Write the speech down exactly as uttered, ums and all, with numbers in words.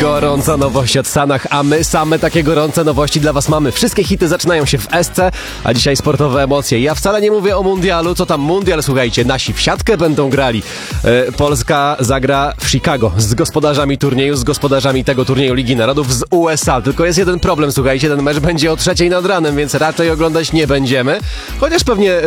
Gorąca nowość od Sanach, a my same takie gorące nowości dla was mamy. Wszystkie hity zaczynają się w S C, a dzisiaj sportowe emocje. Ja wcale nie mówię o mundialu, co tam mundial, słuchajcie, nasi w siatkę będą grali. E, Polska zagra w Chicago z gospodarzami turnieju, z gospodarzami tego turnieju Ligi Narodów z U S A. Tylko jest jeden problem, słuchajcie, ten mecz będzie o trzeciej nad ranem, więc raczej oglądać nie będziemy. Chociaż pewnie